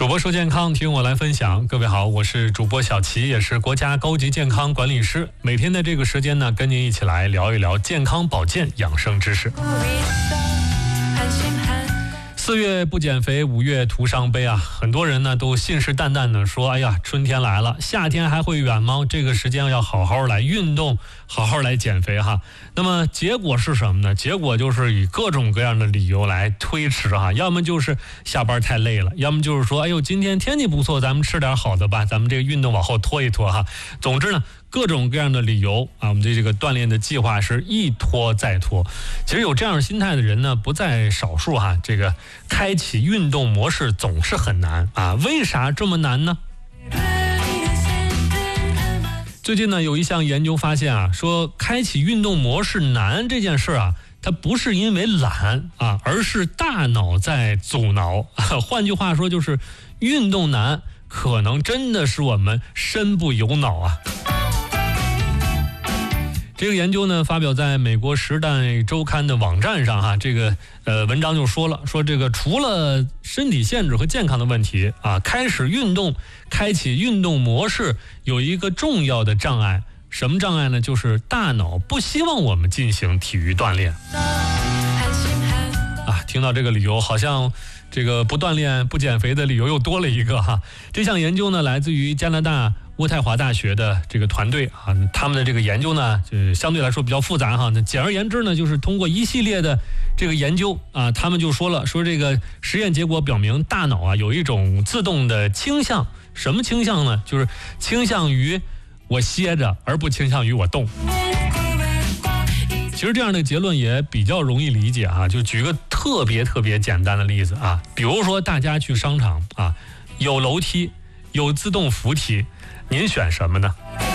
主播说健康，听我来分享。各位好，我是主播小齐，也是国家高级健康管理师。每天的这个时间呢，跟您一起来聊一聊健康保健养生知识。4月不减肥，5月徒伤悲啊！很多人呢都信誓旦旦的说：“哎呀，春天来了，夏天还会远吗？这个时间要好好来运动，好好来减肥哈。”那么结果是什么呢？结果就是以各种各样的理由来推迟哈，要么就是下班太累了，要么就是说：“哎呦，今天天气不错，咱们吃点好的吧，咱们这个运动往后拖一拖哈。”总之呢，各种各样的理由啊，我们的这个锻炼的计划是一拖再拖。其实有这样心态的人呢，不在少数哈。这个开启运动模式总是很难啊，为啥这么难呢？最近呢，有一项研究发现啊，说开启运动模式难这件事啊，它不是因为懒啊，而是大脑在阻挠。换句话说，就是运动难，可能真的是我们身不由脑啊。这个研究呢，发表在美国《时代周刊》的网站上哈。这个文章就说了，说这个除了身体限制和健康的问题啊，开始运动、开启运动模式有一个重要的障碍，什么障碍呢？就是大脑不希望我们进行体育锻炼。啊，听到这个理由，好像这个不锻炼、不减肥的理由又多了一个哈。这项研究呢，来自于加拿大渥太华大学的这个团队啊，他们的这个研究呢，就相对来说比较复杂哈。那简而言之呢，就是通过一系列的这个研究啊，他们就说了，说这个实验结果表明，大脑啊有一种自动的倾向，什么倾向呢？就是倾向于我歇着，而不倾向于我动。其实这样的结论也比较容易理解啊，就举个特别简单的例子啊，比如说大家去商场啊，有楼梯，有自动扶梯。您选什么呢？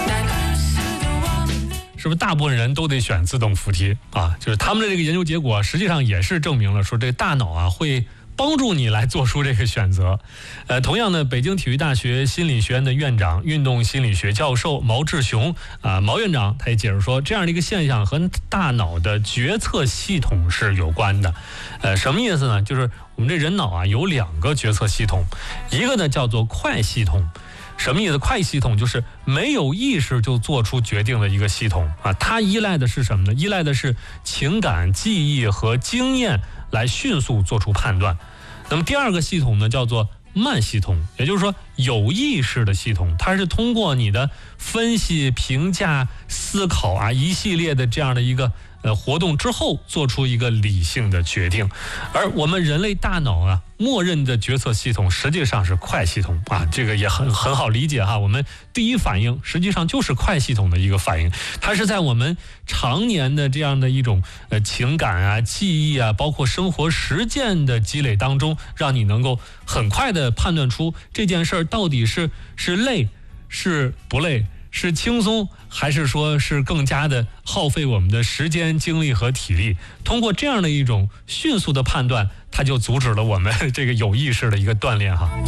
是不是大部分人都得选自动扶梯啊？就是他们的这个研究结果，实际上也是证明了说，这个大脑啊会帮助你来做出这个选择。同样的，北京体育大学心理学院的院长、运动心理学教授毛志雄啊，毛院长他也解释说，这样的一个现象和大脑的决策系统是有关的。什么意思呢？就是我们这人脑啊有2个决策系统，一个呢叫做快系统。什么意思？快系统就是没有意识就做出决定的一个系统啊，它依赖的是什么呢？依赖的是情感、记忆和经验来迅速做出判断。那么第2个系统呢，叫做慢系统，也就是说有意识的系统，它是通过你的分析、评价、思考啊一系列的这样的一个活动之后做出一个理性的决定。而我们人类大脑啊默认的决策系统实际上是快系统啊，这个也很好理解哈。我们第一反应实际上就是快系统的一个反应，它是在我们常年的这样的一种情感啊、记忆啊，包括生活实践的积累当中，让你能够很快的判断出这件事儿到底是累是不累，是轻松还是说是更加的耗费我们的时间、精力和体力。通过这样的一种迅速的判断，它就阻止了我们这个有意识的一个锻炼哈。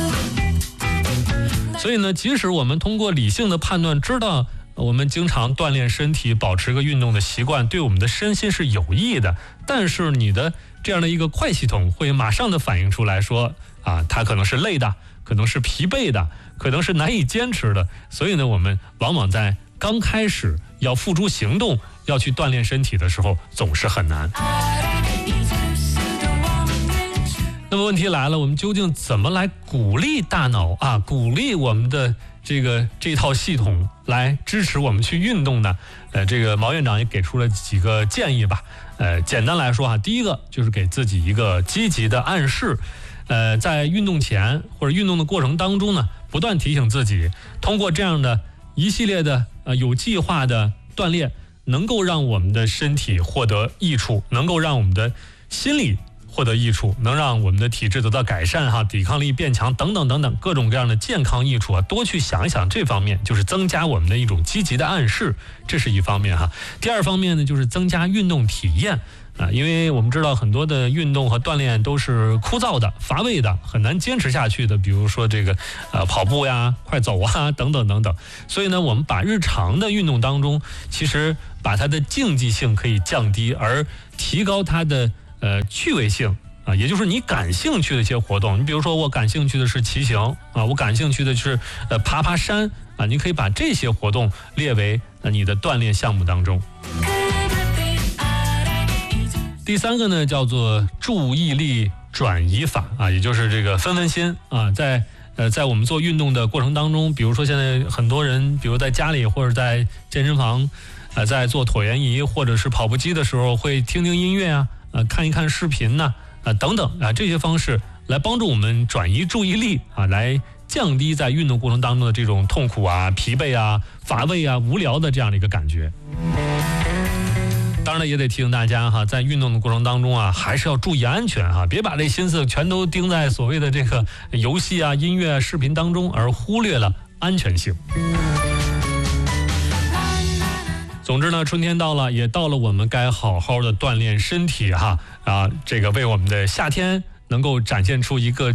所以呢，即使我们通过理性的判断知道我们经常锻炼身体、保持个运动的习惯对我们的身心是有益的，但是你的这样的一个快系统会马上的反映出来说啊，它可能是累的，可能是疲惫的，可能是难以坚持的。所以呢，我们往往在刚开始要付诸行动、要去锻炼身体的时候，总是很难。那么问题来了，我们究竟怎么来鼓励大脑啊，鼓励我们的这套系统来支持我们去运动呢？这个毛院长也给出了几个建议吧。简单来说啊，第一个就是给自己一个积极的暗示。在运动前或者运动的过程当中呢，不断提醒自己，通过这样的一系列的有计划的锻炼，能够让我们的身体获得益处，能够让我们的心理获得益处，能让我们的体质得到改善哈，抵抗力变强等等各种各样的健康益处啊，多去想一想这方面，就是增加我们的一种积极的暗示，这是一方面哈。第2方面呢，就是增加运动体验啊，因为我们知道很多的运动和锻炼都是枯燥的、乏味的，很难坚持下去的，比如说这个跑步呀、快走啊等等。所以呢，我们把日常的运动当中，其实把它的竞技性可以降低，而提高它的趣味性啊，也就是你感兴趣的一些活动。你比如说我感兴趣的是骑行啊，我感兴趣的是爬山啊，你可以把这些活动列为你的锻炼项目当中。第3个呢叫做注意力转移法啊，也就是这个分心啊，在我们做运动的过程当中，比如说现在很多人，比如在家里或者在健身房，在做椭圆仪或者是跑步机的时候，会听听音乐啊，看一看视频呐，等等啊，这些方式来帮助我们转移注意力啊，来降低在运动过程当中的这种痛苦啊、疲惫啊、乏味啊、无聊的这样的一个感觉。当然了，也得提醒大家哈，在运动的过程当中啊，还是要注意安全哈，别把这心思全都盯在所谓的这个游戏啊、音乐啊、视频当中，而忽略了安全性。总之呢，春天到了，也到了我们该好好的锻炼身体哈这个为我们的夏天能够展现出一个